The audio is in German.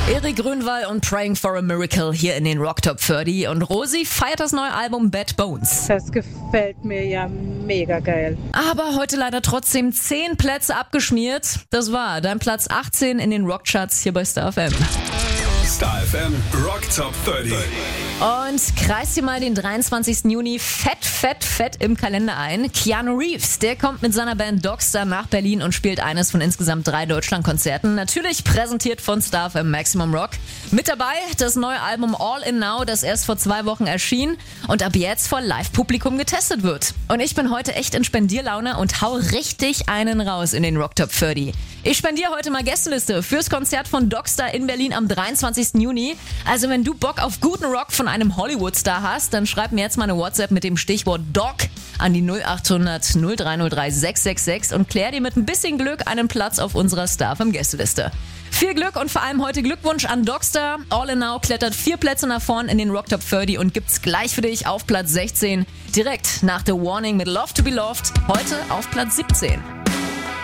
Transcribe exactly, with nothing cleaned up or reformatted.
Erik Grönwald und Praying for a Miracle hier in den Rock Top dreißig und Rosi feiert das neue Album Bad Bones. Das gefällt mir ja mega geil. Aber heute leider trotzdem zehn Plätze abgeschmiert. Das war dein Platz achtzehn in den Rockcharts hier bei Star F M. Star F M Rock Top dreißig. Und kreis dir mal den dreiundzwanzigsten Juni fett, fett, fett im Kalender ein. Keanu Reeves, der kommt mit seiner Band Dogstar nach Berlin und spielt eines von insgesamt drei Deutschlandkonzerten. Natürlich präsentiert von Star F M Maximum Rock. Mit dabei das neue Album All In Now, das erst vor zwei Wochen erschien und ab jetzt vor Live-Publikum getestet wird. Und ich bin heute echt in Spendierlaune und hau richtig einen raus in den Rock Top dreißig. Ich spendiere heute mal Gästeliste fürs Konzert von Dogstar in Berlin am dreiundzwanzigsten Juni. Also wenn du Bock auf guten Rock von einem Hollywood-Star hast, dann schreib mir jetzt mal eine WhatsApp mit dem Stichwort Dog an die null acht hundert null drei null drei sechs sechs sechs und klär dir mit ein bisschen Glück einen Platz auf unserer Star F M Gästeliste. Viel Glück und vor allem heute Glückwunsch an Dogstar. All In Now klettert vier Plätze nach vorn in den Rock Top dreißig und gibt's gleich für dich auf Platz sechzehn. Direkt nach The Warning mit Love to Be Loved, heute auf Platz siebzehn.